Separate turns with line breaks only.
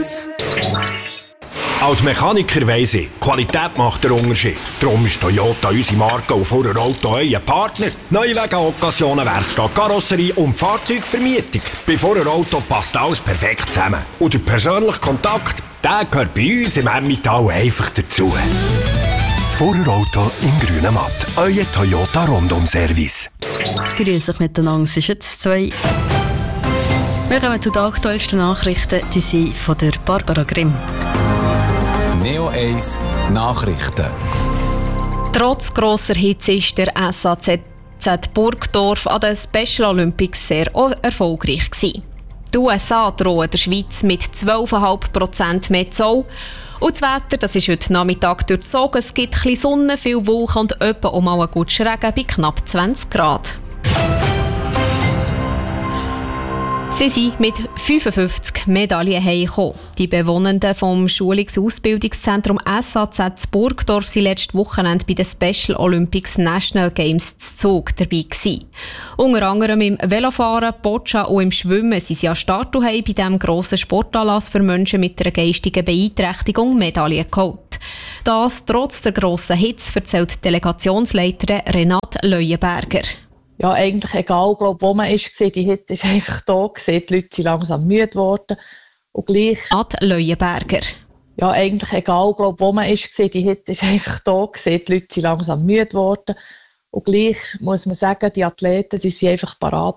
Als Mechaniker weiss ich, Qualität macht den Unterschied. Darum ist Toyota unsere Marke und vor Auto euer Partner. Neuwagen, Occasionen, Werkstatt, Karosserie und Fahrzeugvermietung. Bei Auto passt alles perfekt zusammen. Und der persönliche Kontakt, der gehört bei uns im Emmental einfach dazu.
Auto in grünem Matt. Euer Toyota Rundum-Service.
Grüß euch miteinander, es ist jetzt 2. Wir kommen zu den aktuellsten Nachrichten, die sind von der Barbara Grimm.
Neo 1 Nachrichten.
Trotz grosser Hitze ist der SAZ Burgdorf an den Special Olympics sehr erfolgreich gewesen. Die USA drohen der Schweiz mit 12,5% mehr Zoll. Und das Wetter, das ist heute Nachmittag durchzogen. Es gibt ein bisschen Sonne, viel Wolken und etwa auch mal einen guten Regen bei knapp 20 Grad. Sie sind mit 55 Medaillen heimgekommen. Die Bewohnenden vom Schulungs- und Ausbildungszentrum SAZ Burgdorf waren letztes Wochenende bei den Special Olympics National Games zu Zug dabei gewesen. Unter anderem im Velofahren, Boccia und im Schwimmen sind sie an Start und haben bei diesem grossen Sportanlass für Menschen mit einer geistigen Beeinträchtigung Medaillen geholt. Das trotz der grossen Hitze, erzählt die Delegationsleiterin Renate Leuenberger.
Ja, eigentlich egal, wo man ist, die Hitze ist einfach da gewesen. Die Leute sind langsam müde geworden. Und gleich...
Renate Leuenberger.
Ja, eigentlich egal, wo man ist, die Hitze ist einfach da gewesen. Die Leute sind langsam müde geworden. Und gleich muss man sagen, die Athleten, die sind einfach parat